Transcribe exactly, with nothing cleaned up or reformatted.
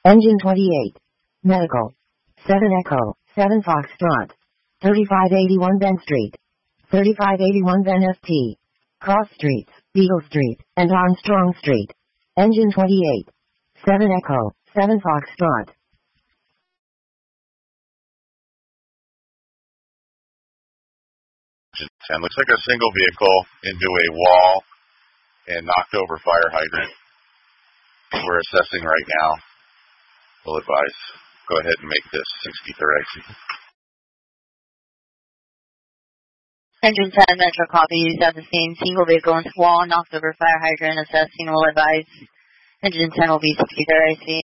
Engine twenty-eight. Medical. seven Echo, seven Foxtrot. thirty-five eighty-one Venn Street. thirty-five eighty-one Venn S T. Cross Streets, Beagle Street, and Armstrong Street. Engine twenty-eight. seven Echo, seven Foxtrot. ten looks like a single vehicle into a wall and knocked over fire hydrant. We're assessing right now. We'll advise. Go ahead and make this sixty-third I C. Engine ten, Metro copy, at the scene, single vehicle into wall, knocked over fire hydrant, assessing, will advise. Engine ten will be sixty-third I C.